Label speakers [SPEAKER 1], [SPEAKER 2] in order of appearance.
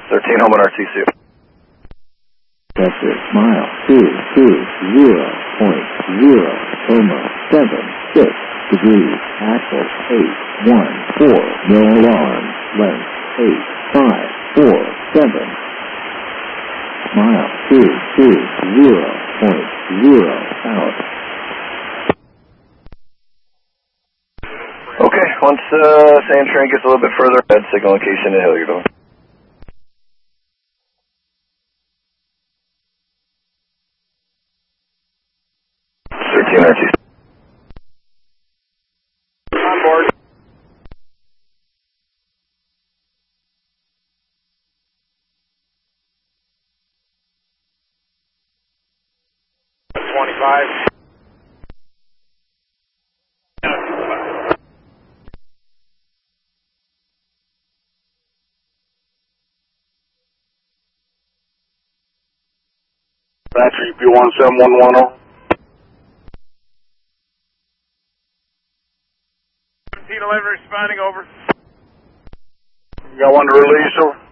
[SPEAKER 1] 13 home on RTC.
[SPEAKER 2] Vector, mile 220.076 degrees, axle 814, no alarm, length 8547. Mile 220.0 out.
[SPEAKER 1] Okay, once sand train gets a little bit further ahead, signal location to Hilliardville. 13 RTC. On board.
[SPEAKER 3] Battery B17110.
[SPEAKER 4] 1711 responding, over.
[SPEAKER 3] You got one to release, over.